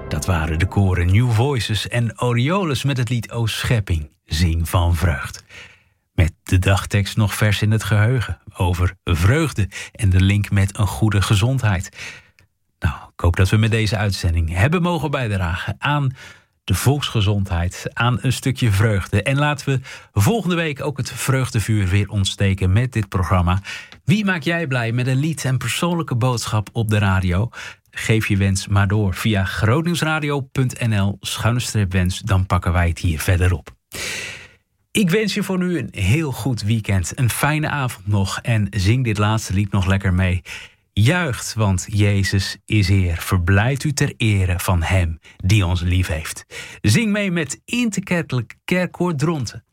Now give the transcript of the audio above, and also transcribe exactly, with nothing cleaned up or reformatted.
Dat waren de koren New Voices en Orioles met het lied O Schepping, zing van vreugd. Met de dagtekst nog vers in het geheugen over vreugde en de link met een goede gezondheid. Nou, ik hoop dat we met deze uitzending hebben mogen bijdragen aan de volksgezondheid, aan een stukje vreugde. En laten we volgende week ook het vreugdevuur weer ontsteken met dit programma. Wie maak jij blij met een lied en persoonlijke boodschap op de radio? Geef je wens maar door via grootnieuwsradio punt n l schuine streep wens. Dan pakken wij het hier verder op. Ik wens je voor nu een heel goed weekend. Een fijne avond nog en zing dit laatste lied nog lekker mee. Juicht, want Jezus is Heer. Verblijft u ter ere van Hem die ons lief heeft. Zing mee met Interkerkelijk Kerkkoor Dronten.